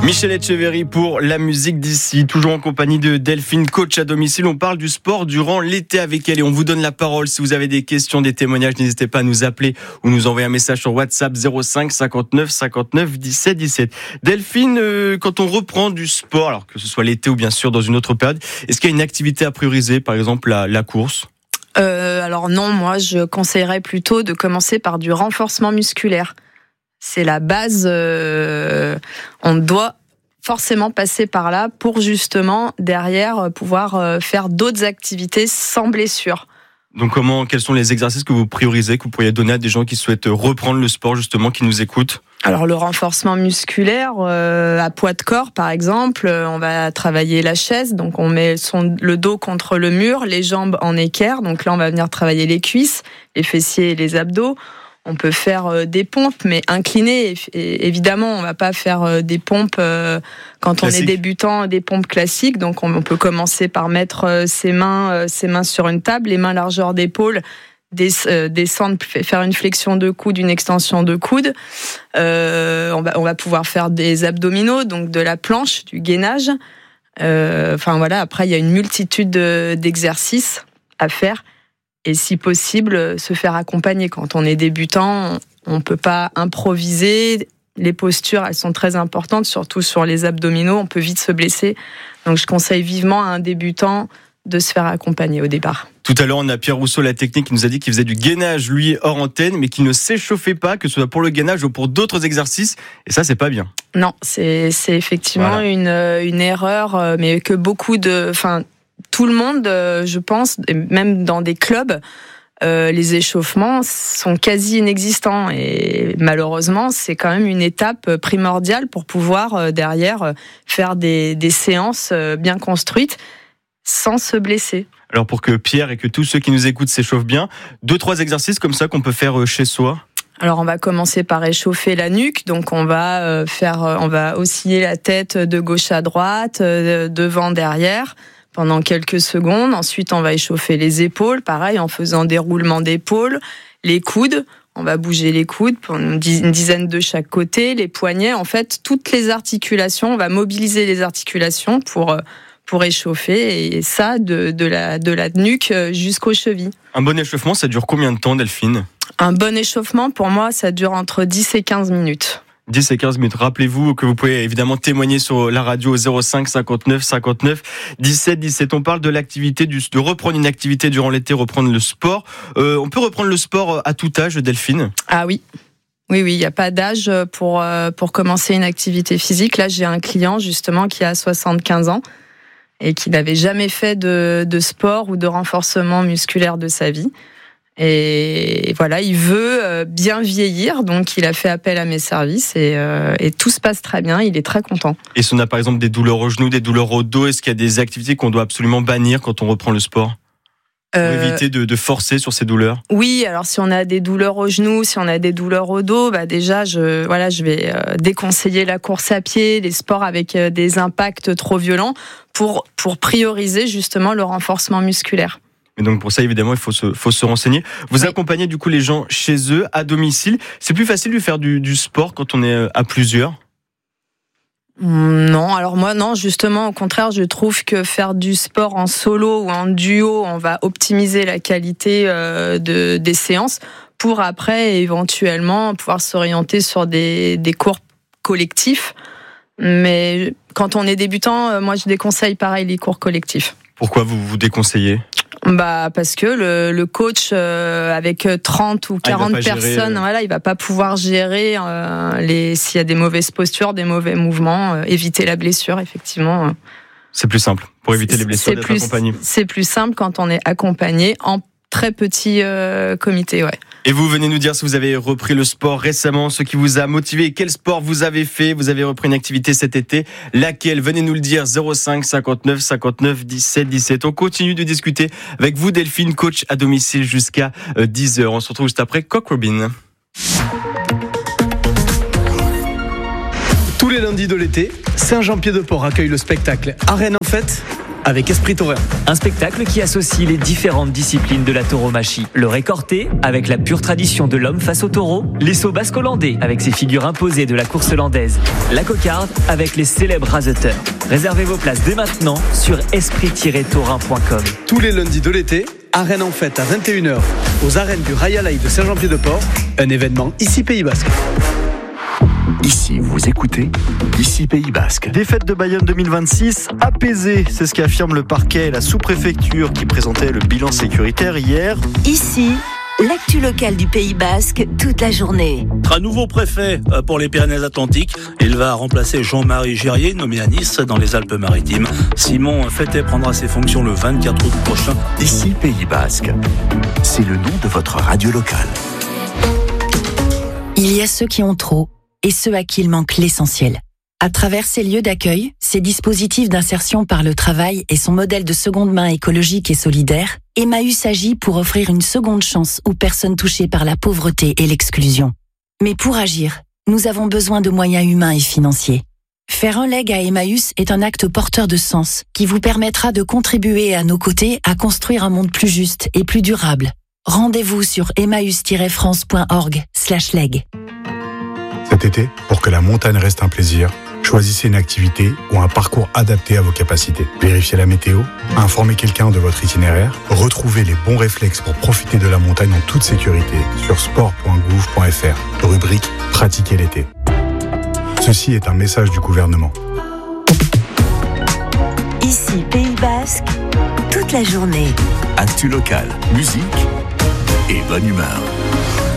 Michel Etcheverry pour la musique d'ici, toujours en compagnie de Delphine, coach à domicile. On parle du sport durant l'été avec elle et on vous donne la parole. Si vous avez des questions, des témoignages, n'hésitez pas à nous appeler ou nous envoyer un message sur WhatsApp 05 59 59 17 17. Delphine, quand on reprend du sport, alors que ce soit l'été ou bien sûr dans une autre période, est-ce qu'il y a une activité à prioriser, par exemple la course ? Alors non, moi je conseillerais plutôt de commencer par du renforcement musculaire. C'est la base, on doit forcément passer par là pour justement derrière pouvoir faire d'autres activités sans blessure. Donc quels sont les exercices que vous priorisez, que vous pourriez donner à des gens qui souhaitent reprendre le sport justement, qui nous écoutent ? Alors le renforcement musculaire, à poids de corps par exemple, on va travailler la chaise, donc on met le dos contre le mur, les jambes en équerre, donc là on va venir travailler les cuisses, les fessiers et les abdos. On peut faire des pompes, mais inclinées. Et évidemment, on va pas faire des pompes quand on est débutant, des pompes classiques. Donc, on peut commencer par mettre ses mains sur une table, les mains largeur d'épaule, descendre, faire une flexion de coude, une extension de coude. On va pouvoir faire des abdominaux, donc de la planche, du gainage. Après, il y a une multitude d'exercices à faire. Et si possible, se faire accompagner. Quand on est débutant, on peut pas improviser. Les postures, elles sont très importantes, surtout sur les abdominaux. On peut vite se blesser. Donc, je conseille vivement à un débutant de se faire accompagner au départ. Tout à l'heure, on a Pierre Rousseau, la technique, qui nous a dit qu'il faisait du gainage, lui, hors antenne, mais qu'il ne s'échauffait pas, que ce soit pour le gainage ou pour d'autres exercices. Et ça, c'est pas bien. Non, c'est effectivement une erreur, mais que tout le monde, je pense, même dans des clubs, les échauffements sont quasi inexistants. Et malheureusement, c'est quand même une étape primordiale pour pouvoir, derrière, faire des séances bien construites sans se blesser. Alors pour que Pierre et que tous ceux qui nous écoutent s'échauffent bien, 2-3 exercices comme ça qu'on peut faire chez soi. Alors on va commencer par échauffer la nuque, donc on va osciller la tête de gauche à droite, devant, derrière, pendant quelques secondes. Ensuite, on va échauffer les épaules, pareil, en faisant des roulements d'épaules. Les coudes, on va bouger les coudes pour une dizaine de chaque côté. Les poignets, en fait, toutes les articulations, on va mobiliser les articulations pour échauffer. Et ça, de la nuque jusqu'aux chevilles. Un bon échauffement, ça dure combien de temps, Delphine ? Un bon échauffement, pour moi, ça dure entre 10 et 15 minutes. 10 et 15 minutes. Rappelez-vous que vous pouvez évidemment témoigner sur la radio 05 59 59 17 17. On parle de l'activité, de reprendre une activité durant l'été, reprendre le sport. On peut reprendre le sport à tout âge, Delphine ? Ah oui. Oui, il n'y a pas d'âge pour commencer une activité physique. Là, j'ai un client justement qui a 75 ans et qui n'avait jamais fait de sport ou de renforcement musculaire de sa vie. Et voilà, il veut bien vieillir, donc il a fait appel à mes services et tout se passe très bien, il est très content. Et si on a par exemple des douleurs aux genoux, des douleurs au dos, est-ce qu'il y a des activités qu'on doit absolument bannir quand on reprend le sport ? Pour éviter de forcer sur ces douleurs ? Oui, alors si on a des douleurs aux genoux, si on a des douleurs au dos, déjà je vais déconseiller la course à pied, les sports avec des impacts trop violents pour prioriser justement le renforcement musculaire. Et donc pour ça, évidemment, il faut se renseigner. Vous accompagnez du coup les gens chez eux, à domicile. C'est plus facile de faire du sport quand on est à plusieurs ? Non, alors moi non, justement au contraire, je trouve que faire du sport en solo ou en duo, on va optimiser la qualité des séances pour après éventuellement pouvoir s'orienter sur des cours collectifs. Mais quand on est débutant, moi je déconseille pareil les cours collectifs. Pourquoi vous déconseillez ? Parce que le coach avec 30 ou 40 personnes, il va pas pouvoir gérer s'il y a des mauvaises postures, des mauvais mouvements, éviter la blessure effectivement. C'est plus simple pour éviter les blessures d'être accompagné. C'est plus simple quand on est accompagné en très petit comité, ouais. Et vous venez nous dire si vous avez repris le sport récemment, ce qui vous a motivé, quel sport vous avez fait, vous avez repris une activité cet été, laquelle ? Venez nous le dire, 05 59 59 17 17. On continue de discuter avec vous, Delphine, coach à domicile jusqu'à 10h. On se retrouve juste après Cock Robin. Tous les lundis de l'été, Saint-Jean-Pied-de-Port accueille le spectacle Arène en fête. avec Esprit Taurin. Un spectacle qui associe les différentes disciplines de la tauromachie. Le récorté, avec la pure tradition de l'homme face au taureau. Les sauts basco-landais, avec ses figures imposées de la course landaise. La cocarde, avec les célèbres raseteurs. Réservez vos places dès maintenant sur esprit-taurin.com. Tous les lundis de l'été, Arène en fête à 21h, aux arènes du Rayalaï de Saint-Jean-Pied-de-Port, un événement ici Pays Basque. Ici, vous écoutez, ici Pays Basque. Défaite de Bayonne 2026, apaisée, c'est ce qu'affirme le parquet et la sous-préfecture qui présentait le bilan sécuritaire hier. Ici, l'actu locale du Pays Basque toute la journée. Un nouveau préfet pour les Pyrénées-Atlantiques. Il va remplacer Jean-Marie Gérier, nommé à Nice dans les Alpes-Maritimes. Simon Fété prendra ses fonctions le 24 août prochain. Ici Pays Basque, c'est le nom de votre radio locale. Il y a ceux qui ont trop et ceux à qui il manque l'essentiel. À travers ces lieux d'accueil, ces dispositifs d'insertion par le travail et son modèle de seconde main écologique et solidaire, Emmaüs agit pour offrir une seconde chance aux personnes touchées par la pauvreté et l'exclusion. Mais pour agir, nous avons besoin de moyens humains et financiers. Faire un leg à Emmaüs est un acte porteur de sens qui vous permettra de contribuer à nos côtés à construire un monde plus juste et plus durable. Rendez-vous sur emmaüs-france.org/leg. Cet été, pour que la montagne reste un plaisir, choisissez une activité ou un parcours adapté à vos capacités. Vérifiez la météo, informez quelqu'un de votre itinéraire, retrouvez les bons réflexes pour profiter de la montagne en toute sécurité sur sport.gouv.fr, rubrique « Pratiquer l'été ». Ceci est un message du gouvernement. Ici Pays Basque, toute la journée. Actu locale, musique et bonne humeur.